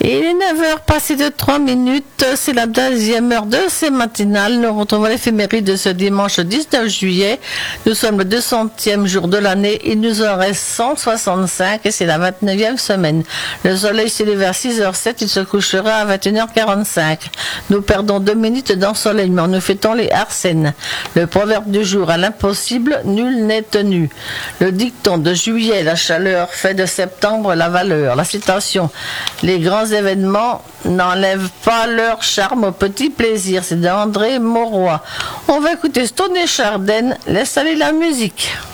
Et il est 9h passé de 3 minutes, c'est la 2e heure de ces matinales. Nous retrouvons l'éphéméride de ce dimanche 19 juillet. Nous sommes le 200e jour de l'année, il nous en reste 165 et c'est la 29e semaine. Le soleil s'est levé à 6h07, il se couchera à 21h45. Nous perdons 2 minutes d'ensoleillement, nous fêtons les Arsènes. Le proverbe du jour, à l'impossible, nul n'est tenu. Le dicton de juillet, la chaleur fait de septembre la valeur. La citation, les grands événements n'enlèvent pas leur charme au petit plaisir. C'est d'André Mauroy. On va écouter Stone et Chardin. Laisse aller la musique.